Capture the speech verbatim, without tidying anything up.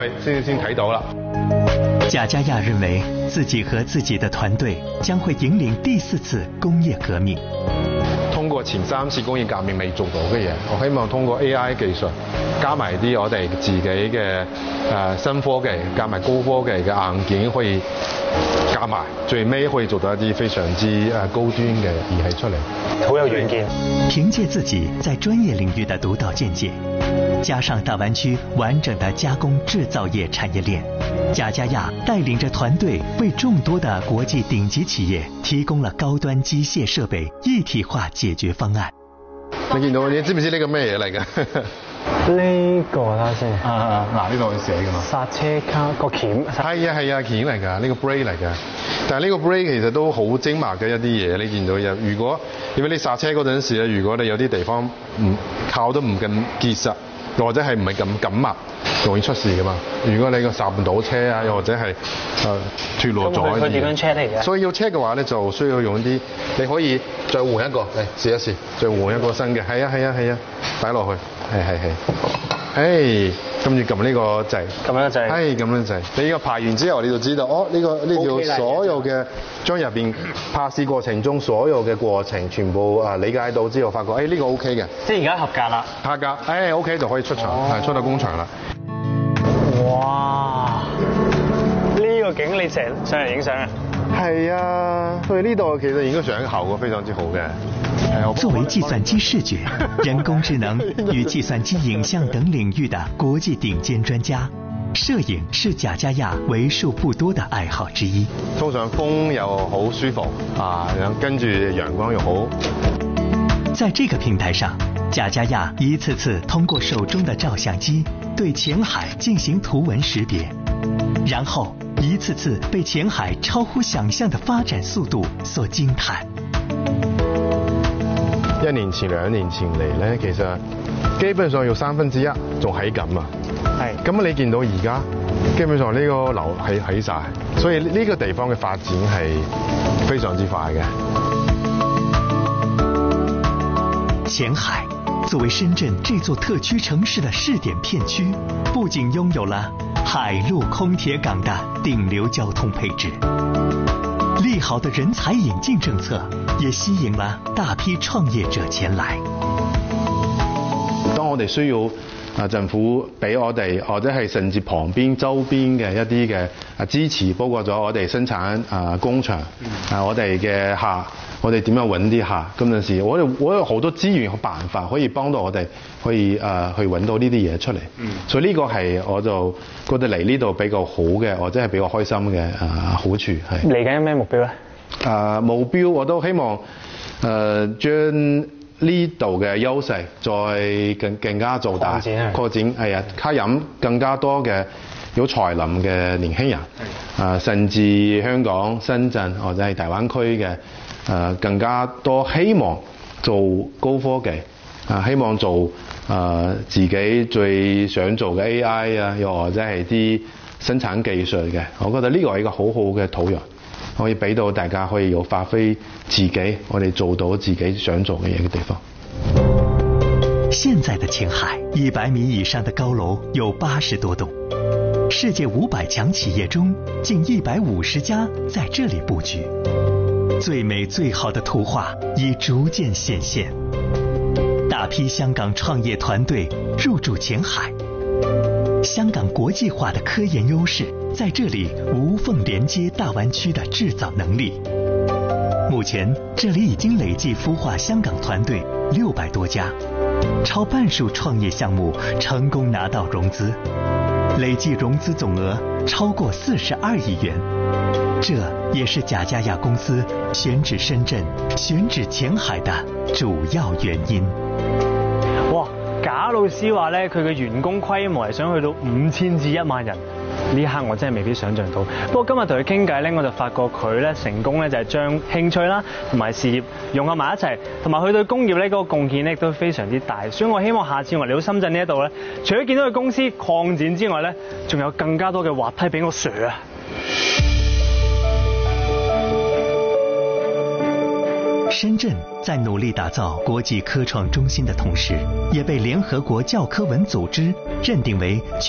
先先睇到啦。 贾加亚认为自己和自己的团队將會引領第四次工業革命。 通過前三次工業革命未做到嘅嘢，我希望通過 A I 技術，加埋啲我哋自己嘅誒、呃、新科技，加埋高科技嘅硬件，可以加埋，最尾可以做到一啲非常之誒高端嘅儀器出嚟。 好有遠見。 憑借自己在專業領域的獨到見解，加上大灣區完整的加工製造業產業鏈，贾加亞帶領着團隊為眾多的國際頂級企業提供了高端機械設備一體化解決方案。 你見到你知唔知呢個咩嘢嚟㗎？ 呢個睇下先。 啊嗱呢度寫㗎嘛。 剎車卡個鉗。 係啊係啊，鉗嚟㗎，呢個 brake 嚟㗎。但係呢個 brake 其實都好精密嘅一啲嘢，你見到有。如果因為你剎車嗰陣時咧，如果你有啲地方唔靠得唔咁結實，或者係唔係咁緊密，容易出事㗎嘛。如果你個剎唔到車啊，又或者係誒脫落咗。 佢點樣 check 嚟嘅？ 所以要 check 嘅話咧，就需要用啲，你可以再換一個嚟試一試，再換一個新嘅。係啊係啊係啊，擺落去，係係係。誒，跟住撳呢個掣。 咁樣掣。 係咁樣掣。你呢個排完之後，你就知道，哦呢、呢個呢條、okay、所有嘅將入邊拍攝過程中所有嘅過程全部啊理解到之後，發覺誒呢、呢個 OK 嘅。 即係而家合格啦。 合格，誒 OK 就可以出廠，係、哦、出到工廠啦。 哇！呢、呢個景你成日上嚟影相啊？ 係啊，佢呢度其實影個相效果非常之好嘅。 作為計算機視覺、人工智能與計算機影像等領域的國際頂尖專家，攝影是贾加亞為數不多的愛好之一。 通常風又好舒服啊，然後跟住陽光又好。 在這個平台上，贾加亞一次次通過手中的照相機對淺海進行圖文識別，然後一次次被淺海超乎想象的發展速度所驚嘆。 一年前、兩年前嚟咧，其實基本上有三分之一仲喺緊啊。係。咁你見到而家，基本上呢個樓起起晒，所以呢個地方嘅發展係非常之快嘅。 淺海作為深圳這座特區城市的試點片區，不僅擁有了海陸空鐵港的頂流交通配置，利好的人才引進政策也吸引了大批創業者前來。 當我哋需要啊政府俾我哋，或者係甚至旁邊周邊嘅一啲嘅啊支持，包括咗我哋生產啊工場啊我哋嘅客，我哋點樣揾啲客嗰陣時，我哋我有好多資源和辦法可以幫到我哋，可以啊去揾到呢啲嘢出嚟。嗯，所以呢個係我就覺得嚟呢度比較好嘅，或者係比較開心嘅啊好處係。嚟緊有咩目標咧？ 啊目標我都希望誒將呢度嘅優勢再更更加做大擴展，係啊，吸引更加多嘅有才能嘅年輕人，啊，甚至香港、深圳或者係大灣區嘅誒更加多希望做高科技，啊，希望做誒自己最想做嘅 A I 啊，又或者係啲生產技術嘅，我覺得呢個係一個好好嘅土壤。可以俾到大家可以有發揮自己，我哋做到自己想做嘅嘢嘅地方。 現在的淺海，一百米以上的高樓有八十多棟，世界五百強企業中，近一百五十家在這裡佈局，最美最好的圖畫已逐漸顯現。大批香港創業團隊入駐淺海，香港國際化的科研優勢在這裡無縫連接大灣區的製造能力。目前，這裡已經累計孵化香港團隊六百多家，超半數創業項目成功拿到融資，累計融資總額超過四十二億元。這也是贾加亞公司選址深圳、選址淺海的主要原因。 哇！賈老師話咧，佢嘅員工規模係想去到五千至一萬人。呢刻我真係未必想像到。不過今日同佢傾偈咧，我就發覺佢咧成功咧就係將興趣啦同埋事業融合埋一齊，同埋佢對工業咧嗰個貢獻咧都非常之大。所以我希望下次我嚟到深圳呢一度咧，除咗見到佢公司擴展之外咧，仲有更加多嘅滑梯俾我上啊！ 深圳在努力打造國際科創中心的同時，也被聯合國教科文組織認定為